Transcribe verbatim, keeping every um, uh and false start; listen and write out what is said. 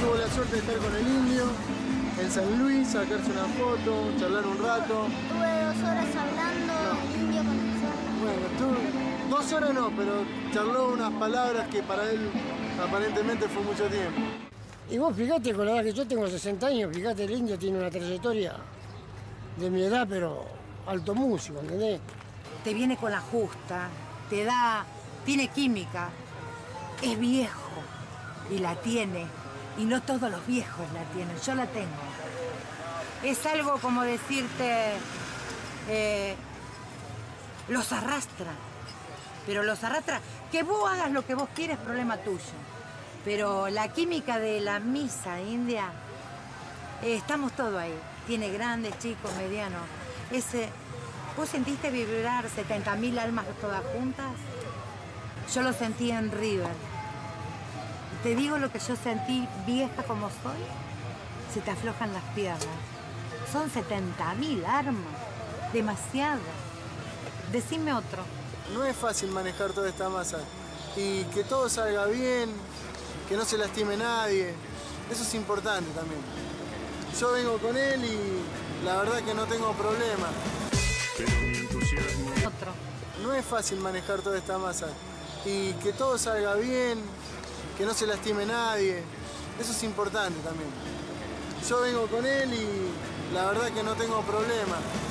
tuvo la suerte de estar con el indio en San Luis, sacarse una foto, charlar un rato. Tuve dos horas hablando, no. El indio comenzó. Bueno, tú, dos horas no, pero charló unas palabras que para él aparentemente fue mucho tiempo. Y vos fíjate, con la edad que yo tengo sesenta años, fíjate, el indio tiene una trayectoria de mi edad, pero alto músico, ¿entendés? Te viene con la justa, te da, tiene química, es viejo y la tiene, y no todos los viejos la tienen, yo la tengo. Es algo como decirte, eh, los arrastra, pero los arrastra, que vos hagas lo que vos quieres, problema tuyo. Pero la química de la misa india, eh, estamos todos ahí. Tiene grandes, chicos, medianos. Ese, ¿vos sentiste vibrar setenta mil almas todas juntas? Yo lo sentí en River. Te digo lo que yo sentí, vieja como soy, se te aflojan las piernas. Son setenta mil armas, demasiado. Decime otro. No es fácil manejar toda esta masa y que todo salga bien, que no se lastime nadie, eso es importante también. Yo vengo con él y la verdad que no tengo problema. Pero mi entusiasmo... Otro. No es fácil manejar toda esta masa y que todo salga bien, que no se lastime nadie, eso es importante también. Yo vengo con él y la verdad que no tengo problema.